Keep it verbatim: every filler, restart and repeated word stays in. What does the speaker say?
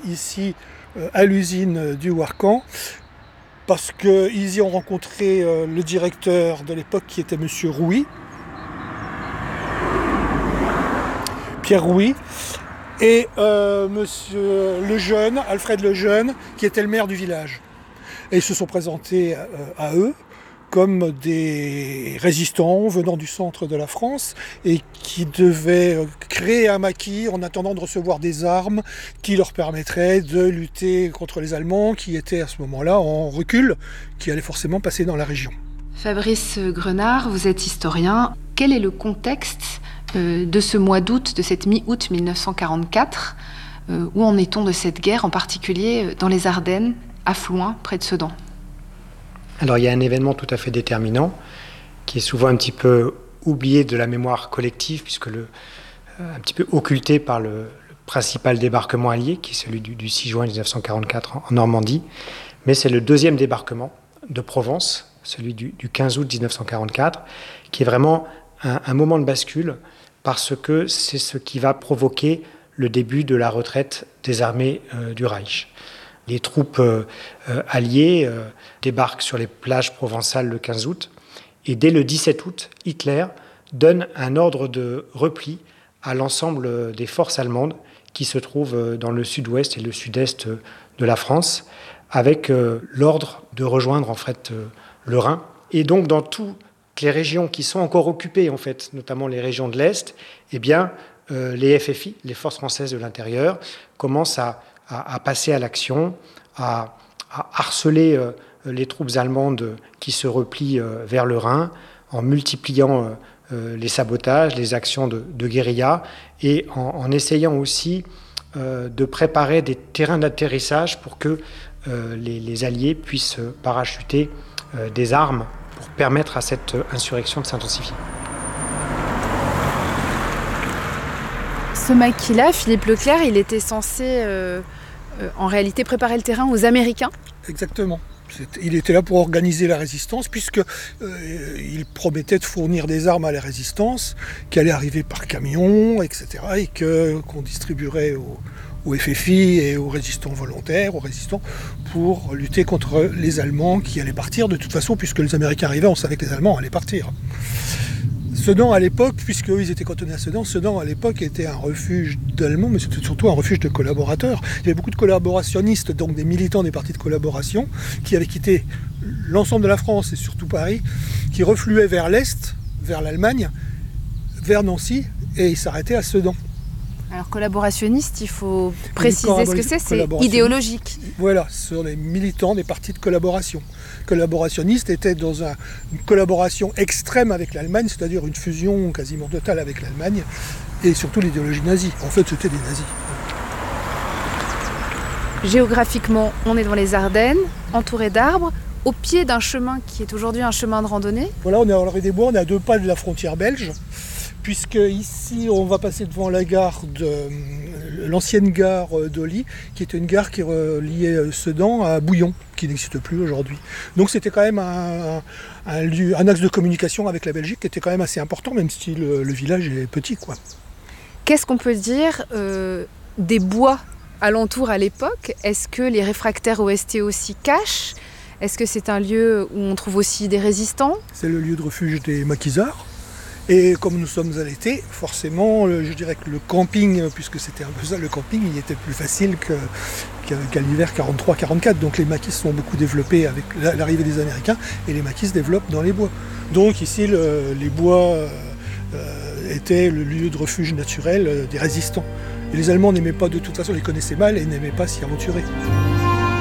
ici euh, à l'usine du Ouarcan, parce qu'ils y ont rencontré euh, le directeur de l'époque qui était monsieur Rouy, Pierre Rouy, et euh, monsieur Lejeune, Alfred Lejeune, qui était le maire du village. Et ils se sont présentés euh, à eux comme des résistants venant du centre de la France et qui devaient créer un maquis en attendant de recevoir des armes qui leur permettraient de lutter contre les Allemands qui étaient à ce moment-là en recul, qui allaient forcément passer dans la région. Fabrice Grenard, vous êtes historien. Quel est le contexte euh, de ce mois d'août, de cette mi-août mille neuf cent quarante-quatre euh, Où en est-on de cette guerre, en particulier dans les Ardennes, à Flouin, près de Sedan? Alors il y a un événement tout à fait déterminant qui est souvent un petit peu oublié de la mémoire collective puisque le, euh, un petit peu occulté par le, le principal débarquement allié qui est celui du, du six juin mille neuf cent quarante-quatre en, en Normandie, mais c'est le deuxième débarquement de Provence, celui du, du quinze août mille neuf cent quarante-quatre, qui est vraiment un, un moment de bascule parce que c'est ce qui va provoquer le début de la retraite des armées euh, du Reich. Les troupes euh, alliées euh, débarquent sur les plages provençales le quinze août et dès le dix-sept août, Hitler donne un ordre de repli à l'ensemble des forces allemandes qui se trouvent dans le sud-ouest et le sud-est de la France avec euh, l'ordre de rejoindre en fait euh, le Rhin. Et donc dans toutes les régions qui sont encore occupées, en fait, notamment les régions de l'Est, eh bien, euh, les F F I, les forces françaises de l'intérieur, commencent à à passer à l'action, à, à harceler euh, les troupes allemandes qui se replient euh, vers le Rhin, en multipliant euh, euh, les sabotages, les actions de, de guérilla, et en, en essayant aussi euh, de préparer des terrains d'atterrissage pour que euh, les, les Alliés puissent parachuter euh, des armes pour permettre à cette insurrection de s'intensifier. Ce maquis-là, Philippe Leclerc, il était censé... Euh... Euh, en réalité préparer le terrain aux Américains. Exactement. Il était là pour organiser la résistance, puisqu'il euh, promettait de fournir des armes à la résistance, qui allaient arriver par camion, et cetera, et que, qu'on distribuerait aux, aux F F I et aux résistants volontaires, aux résistants, pour lutter contre les Allemands qui allaient partir. De toute façon, puisque les Américains arrivaient, on savait que les Allemands allaient partir. Sedan à l'époque, puisqu'eux ils étaient cantonnés à Sedan, Sedan à l'époque était un refuge d'Allemands, mais c'était surtout un refuge de collaborateurs. Il y avait beaucoup de collaborationnistes, donc des militants des partis de collaboration, qui avaient quitté l'ensemble de la France et surtout Paris, qui refluaient vers l'Est, vers l'Allemagne, vers Nancy, et ils s'arrêtaient à Sedan. Alors collaborationniste, il faut préciser ce que c'est, c'est idéologique. Voilà, ce sont des militants des partis de collaboration. Collaborationniste était dans un, une collaboration extrême avec l'Allemagne, c'est-à-dire une fusion quasiment totale avec l'Allemagne, et surtout l'idéologie nazie. En fait, c'était des nazis. Géographiquement, on est dans les Ardennes, entouré d'arbres, au pied d'un chemin qui est aujourd'hui un chemin de randonnée. Voilà, on est à l'orée des Bois, on est à deux pas de la frontière belge, puisque ici, on va passer devant la gare de l'ancienne gare d'Olly, qui était une gare qui reliait Sedan à Bouillon, qui n'existe plus aujourd'hui. Donc c'était quand même un, un, lieu, un axe de communication avec la Belgique qui était quand même assez important, même si le, le village est petit, quoi. Qu'est-ce qu'on peut dire euh, des bois alentours à l'époque? Est-ce que les réfractaires O S T aussi cachent? Est-ce que c'est un lieu où on trouve aussi des résistants? C'est le lieu de refuge des maquisards. Et comme nous sommes à l'été, forcément, je dirais que le camping, puisque c'était un peu ça, le camping, il était plus facile que, qu'à l'hiver quarante-trois quarante-quatre. Donc les maquis sont beaucoup développés avec l'arrivée des Américains et les maquis se développent dans les bois. Donc ici, le, les bois euh, étaient le lieu de refuge naturel des résistants. Et les Allemands n'aimaient pas, de toute façon, les connaissaient mal et n'aimaient pas s'y aventurer.